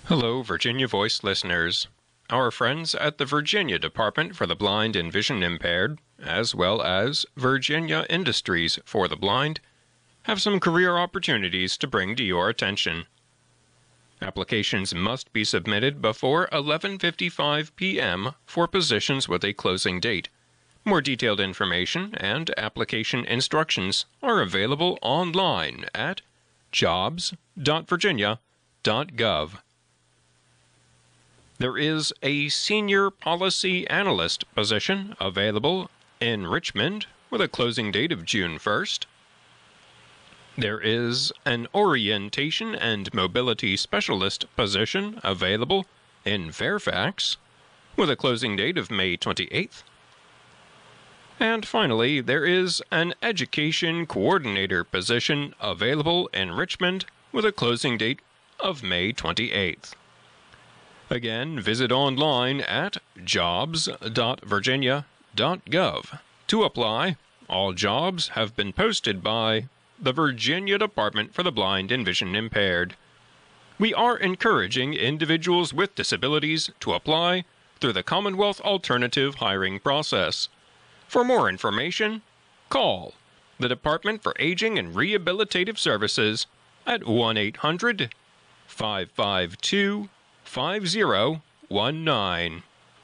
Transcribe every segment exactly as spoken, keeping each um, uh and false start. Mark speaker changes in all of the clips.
Speaker 1: Hello, Virginia Voice listeners. Our friends at the Virginia Department for the Blind and Vision Impaired, as well as Virginia Industries for the Blind, have some career opportunities to bring to your attention. Applications must be submitted before eleven fifty-five p m for positions with a closing date. More detailed information and application instructions are available online at jobs dot virginia dot gov. There is a senior policy analyst position available in Richmond with a closing date of June first. There is an orientation and mobility specialist position available in Fairfax with a closing date of May twenty-eighth. And finally, there is an education coordinator position available in Richmond with a closing date of May twenty-eighth. Again, visit online at jobs dot virginia dot gov to apply. All jobs have been posted by the Virginia Department for the Blind and Vision Impaired. We are encouraging individuals with disabilities to apply through the Commonwealth Alternative Hiring Process. For more information, call the Department for Aging and Rehabilitative Services at one eight hundred, five five two, five zero one nine.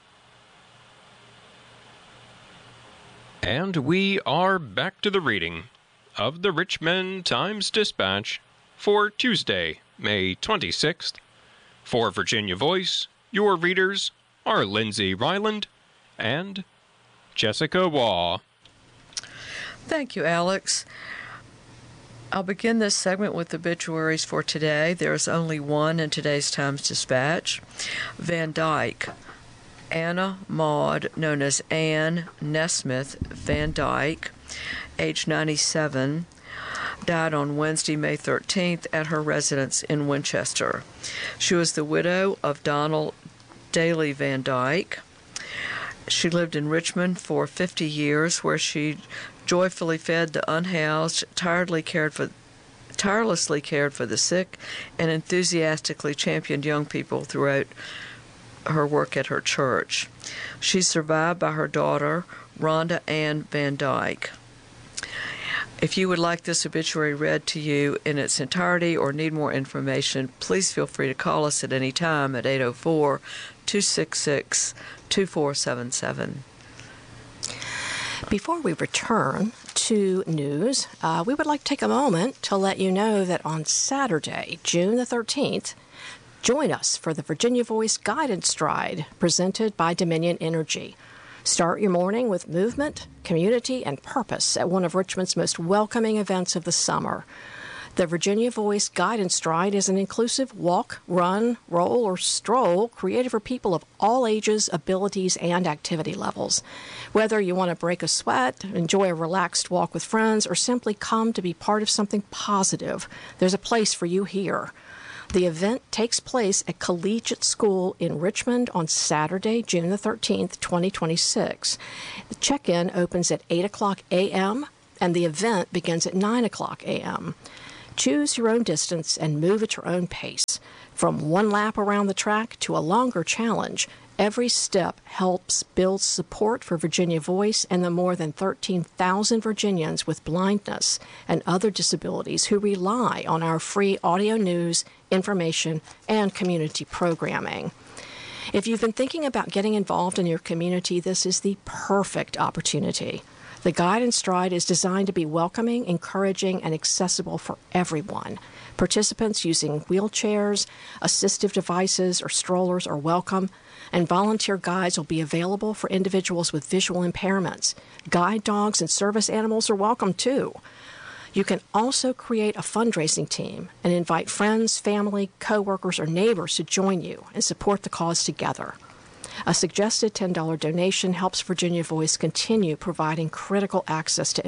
Speaker 1: And we are back to the reading of the Richmond Times-Dispatch for Tuesday, May twenty-sixth. For Virginia Voice, your readers are Lindsay Ryland and Jessica Waugh.
Speaker 2: Thank you, Alex. I'll begin this segment with obituaries for today. There's only one in today's Times-Dispatch. Van Dyke. Anna Maud, known as Ann Nesmith Van Dyke, age ninety-seven, died on Wednesday, May thirteenth, at her residence in Winchester. She was the widow of Donald Daly Van Dyke. She lived in Richmond for fifty years, where she joyfully fed the unhoused, tiredly cared for, tirelessly cared for the sick, and enthusiastically championed young people throughout her work at her church. She's survived by her daughter, Rhonda Ann Van Dyke. If you would like this obituary read to you in its entirety or need more information, please feel free to call us at any time at eight oh four, two six six, two four seven seven.
Speaker 3: Before we return to news, uh, we would like to take a moment to let you know that on Saturday, June the thirteenth, join us for the Virginia Voice Guidance Stride presented by Dominion Energy. Start your morning with movement, community, and purpose at one of Richmond's most welcoming events of the summer. The Virginia Voice Guidance Stride is an inclusive walk, run, roll, or stroll created for people of all ages, abilities, and activity levels. Whether you want to break a sweat, enjoy a relaxed walk with friends, or simply come to be part of something positive, there's a place for you here. The event takes place at Collegiate School in Richmond on Saturday, June the thirteenth, twenty twenty-six. The check-in opens at eight o'clock a m and the event begins at nine o'clock a m Choose your own distance and move at your own pace. From one lap around the track to a longer challenge, every step helps build support for Virginia Voice and the more than thirteen thousand Virginians with blindness and other disabilities who rely on our free audio news, information, and community programming. If you've been thinking about getting involved in your community, this is the perfect opportunity. The Guidance Stride is designed to be welcoming, encouraging, and accessible for everyone. Participants using wheelchairs, assistive devices, or strollers are welcome, and volunteer guides will be available for individuals with visual impairments. Guide dogs and service animals are welcome too. You can also create a fundraising team and invite friends, family, coworkers, or neighbors to join you and support the cause together. A suggested ten dollars donation helps Virginia Voice continue providing critical access to